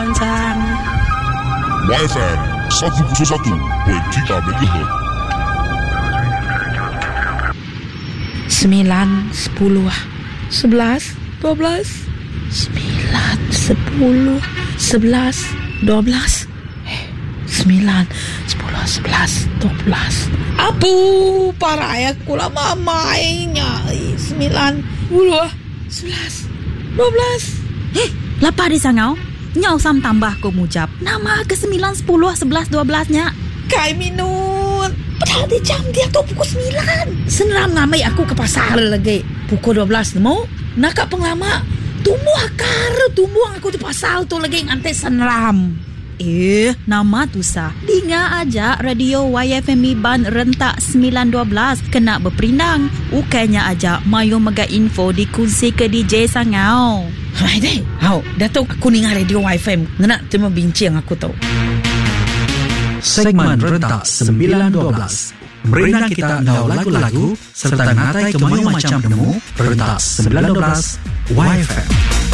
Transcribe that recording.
merancang. YFM 101.3 MHz. 9, 10, 11, 12, 9, 10, 11, 12, 9, 10, 11, 12. Apu, parai aku lah mamainya. 9, 10, 11, 12. Lapar di sangau? Nyau sam tambah ko mujab. Nama ke 9, 10, 11, 12-nya. Kai minut. Padahal di jam dia tu pukul 9. Seneram ngamai aku ke pasar lagi. Pukul 12 nemu. Nakak penglama. Tumbuh akar. Tumbuh aku di pasar tu lagi ngantai seneram. Nama tu sah. Dengar aja radio YFM Ban rentak 912 kena berperindang. Ukainya aja mayu mega info dikunci ke DJ sangau. Hai deh. Hau, Datuk aku dengar radio YFM. Ngena cuma bincang aku tahu. Segmen rentak 912. Berikan kita ngau lagu-lagu serta natai kemayu macam temu rentak 912 YFM.